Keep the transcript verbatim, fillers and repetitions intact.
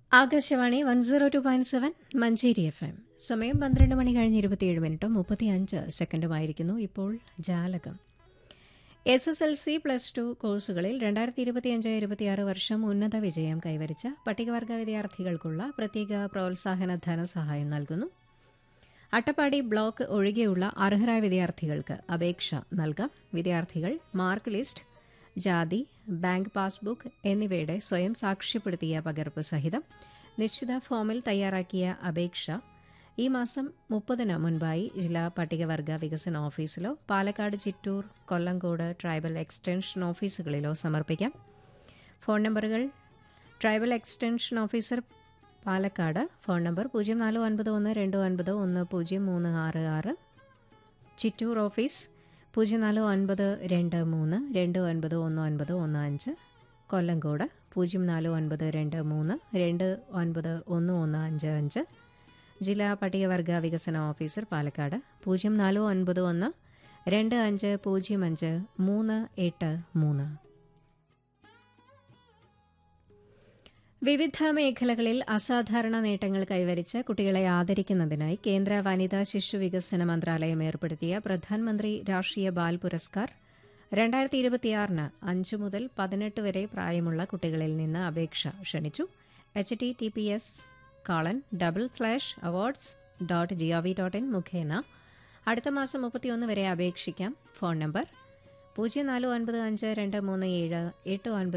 Akashvani one zero two point seven Manjeri F M. സമയം പന്ത്രണ്ട് മണി കഴിഞ്ഞ് ഇരുപത്തിയേഴ് മിനിറ്റും മുപ്പത്തിയഞ്ച് സെക്കൻഡുമായിരിക്കുന്നു. ഇപ്പോൾ ജാലകം. S S L C plus two കോഴ്സുകളിൽ രണ്ടായിരത്തി ഇരുപത്തിയഞ്ച് ഇരുപത്തിയാറ് വർഷം ഉന്നത വിജയം കൈവരിച്ച പട്ടികവർഗ വിദ്യാർത്ഥികൾക്കുള്ള പ്രത്യേക പ്രോത്സാഹന ധനസഹായം നൽകുന്നു. അട്ടപ്പാടി ബ്ലോക്ക് ഒഴികെയുള്ള അർഹരായ വിദ്യാർത്ഥികൾക്ക് അപേക്ഷ നൽകാം. വിദ്യാർത്ഥികൾ മാർക്ക് ലിസ്റ്റ്, ജാതി, ബാങ്ക് പാസ്ബുക്ക് എന്നിവയുടെ സ്വയം സാക്ഷ്യപ്പെടുത്തിയ പകർപ്പ് സഹിതം നിശ്ചിത ഫോമിൽ തയ്യാറാക്കിയ അപേക്ഷ ഈ മാസം മുപ്പതിന് മുൻപായി ജില്ലാ പട്ടികവർഗ വികസന ഓഫീസിലോ പാലക്കാട്, ചിറ്റൂർ, കൊല്ലങ്കോട് ട്രൈബൽ എക്സ്റ്റൻഷൻ ഓഫീസുകളിലോ സമർപ്പിക്കാം. ഫോൺ നമ്പറുകൾ: tribal extension officer Palakkad, phone number പൂജ്യം നാല് ഒൻപത് ഒന്ന് രണ്ട് ഒൻപത് ഒന്ന് പൂജ്യം മൂന്ന് ആറ് ആറ്. ചിറ്റൂർ ഓഫീസ് പൂജ്യം നാല് ഒൻപത് രണ്ട് മൂന്ന് രണ്ട് ഒൻപത് ഒന്ന് ഒൻപത് ഒന്ന് അഞ്ച്. കൊല്ലങ്കോട് പൂജ്യം നാല് ഒൻപത് രണ്ട് മൂന്ന് രണ്ട് ഒൻപത് ഒന്ന് ഒന്ന് അഞ്ച് അഞ്ച്. ജില്ലാ പട്ടികവർഗ വികസന ഓഫീസർ പാലക്കാട് പൂജ്യം നാല് ഒൻപത് ഒന്ന് രണ്ട് അഞ്ച് പൂജ്യം അഞ്ച് മൂന്ന് എട്ട് മൂന്ന്. വിവിധ മേഖലകളിൽ അസാധാരണ നേട്ടങ്ങൾ കൈവരിച്ച കുട്ടികളെ ആദരിക്കുന്നതിനായി കേന്ദ്ര വനിതാ ശിശു വികസന മന്ത്രാലയം ഏർപ്പെടുത്തിയ പ്രധാനമന്ത്രി രാഷ്ട്രീയ ബാൽ പുരസ്കാർ രണ്ടായിരത്തി ഇരുപത്തിയാറിന് അഞ്ച് മുതൽ പതിനെട്ട് വരെ പ്രായമുള്ള കുട്ടികളിൽ നിന്ന് അപേക്ഷ ക്ഷണിച്ചു. H T T P S colon double slash awards dot G O V dot in മുഖേന അടുത്ത മാസം മുപ്പത്തിയൊന്ന് വരെ അപേക്ഷിക്കാം. ഫോൺ നമ്പർ പൂജ്യം നാല് ഒൻപത് അഞ്ച് രണ്ട് മൂന്ന് ഏഴ് എട്ട് ഒൻപത്